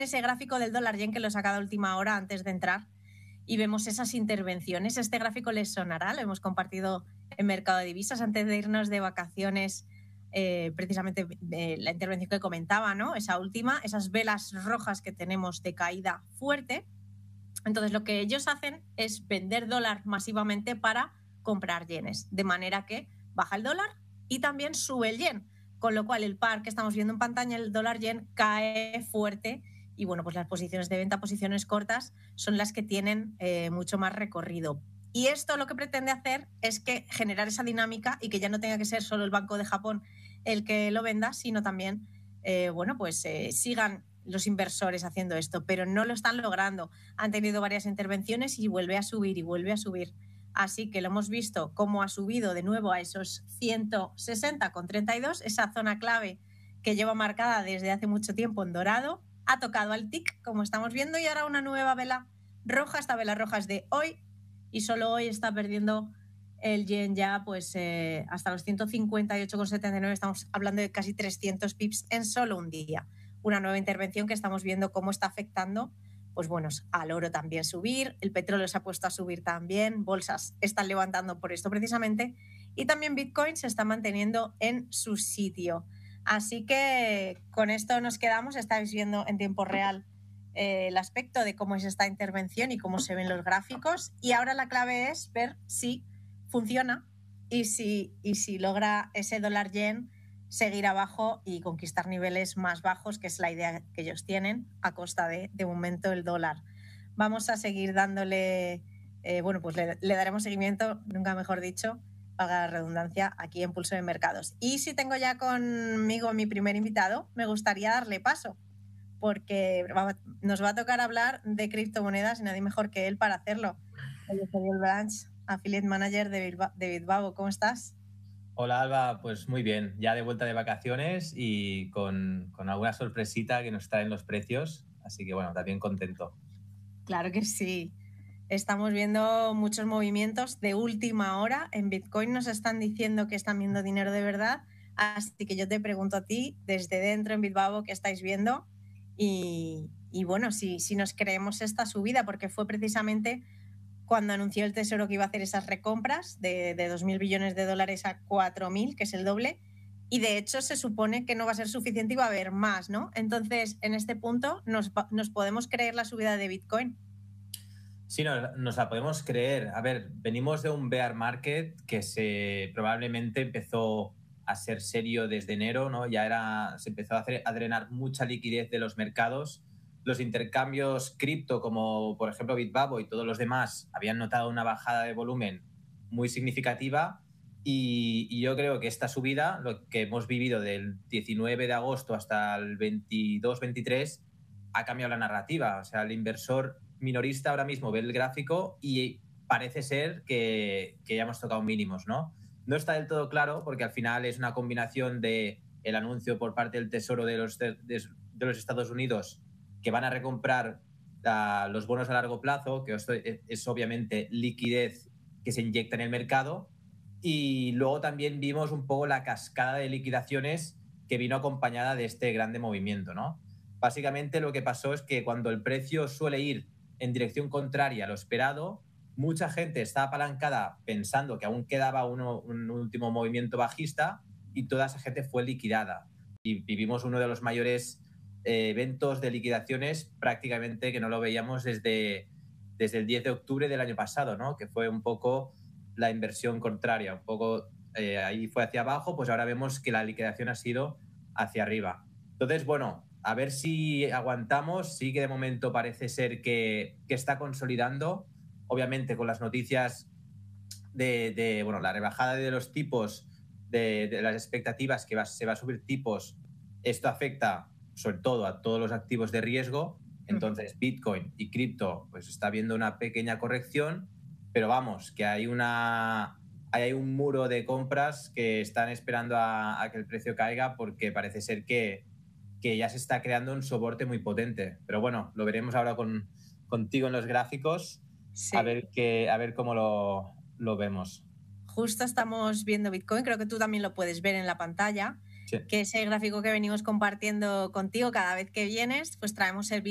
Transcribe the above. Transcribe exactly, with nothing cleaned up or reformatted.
ese gráfico del dólar yen que lo he sacado a última hora antes de entrar y vemos esas intervenciones. Este gráfico les sonará, lo hemos compartido en Mercado de Divisas antes de irnos de vacaciones. Eh, precisamente eh, la intervención que comentaba, ¿no? Esa última, esas velas rojas que tenemos de caída fuerte. Entonces lo que ellos hacen es vender dólar masivamente para comprar yenes, de manera que baja el dólar y también sube el yen, con lo cual el par que estamos viendo en pantalla, el dólar yen, cae fuerte y bueno, pues las posiciones de venta, posiciones cortas, son las que tienen eh, mucho más recorrido. Y esto lo que pretende hacer es que generar esa dinámica y que ya no tenga que ser solo el Banco de Japón el que lo venda, sino también, eh, bueno, pues eh, sigan los inversores haciendo esto, pero no lo están logrando. Han tenido varias intervenciones y vuelve a subir y vuelve a subir. Así que lo hemos visto cómo ha subido de nuevo a esos ciento sesenta con treinta y dos, esa zona clave que lleva marcada desde hace mucho tiempo en dorado, ha tocado al tick, como estamos viendo, y ahora una nueva vela roja. Esta vela roja es de hoy y solo hoy está perdiendo el yen ya pues eh, hasta los ciento cincuenta y ocho con setenta y nueve. Estamos hablando de casi trescientos pips en solo un día. Una nueva intervención que estamos viendo cómo está afectando, pues bueno, al oro también subir, el petróleo se ha puesto a subir también, bolsas están levantando por esto precisamente, y también Bitcoin se está manteniendo en su sitio. Así que con esto nos quedamos. Estáis viendo en tiempo real eh, el aspecto de cómo es esta intervención y cómo se ven los gráficos, y ahora la clave es ver si funciona y si, y si logra ese dólar yen seguir abajo y conquistar niveles más bajos, que es la idea que ellos tienen, a costa de, de momento, el dólar. Vamos a seguir dándole, eh, bueno, pues le, le daremos seguimiento, nunca mejor dicho, valga la redundancia, aquí en Pulso de Mercados. Y si tengo ya conmigo mi primer invitado, me gustaría darle paso, porque nos va a tocar hablar de criptomonedas y nadie mejor que él para hacerlo. Oye, Feriol Branch, Affiliate Manager de, Bilba, de Bitbavo, ¿cómo estás? Hola Alba, pues muy bien, ya de vuelta de vacaciones y con, con alguna sorpresita que nos traen los precios, así que bueno, también contento. Claro que sí. Estamos viendo muchos movimientos de última hora. En Bitcoin nos están diciendo que están viendo dinero de verdad, así que yo te pregunto a ti, desde dentro en Bitbavo, ¿qué estáis viendo? Y, y bueno, si, si nos creemos esta subida, porque fue precisamente cuando anunció el Tesoro que iba a hacer esas recompras de, de dos mil billones de dólares a cuatro mil, que es el doble, y de hecho se supone que no va a ser suficiente y va a haber más, ¿no? Entonces, en este punto, ¿nos, nos podemos creer la subida de Bitcoin? Sí, no, nos la podemos creer. A ver, venimos de un bear market que se probablemente empezó a ser serio desde enero, ¿no? Ya era, se empezó a, hacer, a drenar mucha liquidez de los mercados. Los intercambios cripto, como por ejemplo Bitbavo y todos los demás, habían notado una bajada de volumen muy significativa. Y, y yo creo que esta subida, lo que hemos vivido del diecinueve de agosto hasta el veintidós veintitrés, ha cambiado la narrativa. O sea, el inversor minorista ahora mismo ve el gráfico y parece ser que, que ya hemos tocado mínimos, ¿no? No está del todo claro porque al final es una combinación de el anuncio por parte del Tesoro de los, de, de los Estados Unidos que van a recomprar uh, los bonos a largo plazo, que esto es, es obviamente liquidez que se inyecta en el mercado, y luego también vimos un poco la cascada de liquidaciones que vino acompañada de este grande movimiento, ¿no? Básicamente lo que pasó es que cuando el precio suele ir en dirección contraria a lo esperado, mucha gente está apalancada pensando que aún quedaba uno, un último movimiento bajista y toda esa gente fue liquidada. Y vivimos uno de los mayores eh, eventos de liquidaciones prácticamente que no lo veíamos desde, desde el diez de octubre del año pasado, ¿no? Que fue un poco la inversión contraria, un poco eh, ahí fue hacia abajo, pues ahora vemos que la liquidación ha sido hacia arriba. Entonces, bueno, a ver si aguantamos. Sí que de momento parece ser que, que está consolidando. Obviamente con las noticias de, de bueno, la rebajada de los tipos, de, de las expectativas que va, se va a subir tipos, esto afecta sobre todo a todos los activos de riesgo. Entonces Bitcoin y cripto pues está viendo una pequeña corrección, pero vamos, que hay una... hay un muro de compras que están esperando a, a que el precio caiga porque parece ser que que ya se está creando un soporte muy potente. Pero bueno, lo veremos ahora con, contigo en los gráficos, sí. a, ver que, a ver cómo lo, lo vemos. Justo estamos viendo Bitcoin, creo que tú también lo puedes ver en la pantalla, sí. que ese gráfico que venimos compartiendo contigo cada vez que vienes, pues traemos el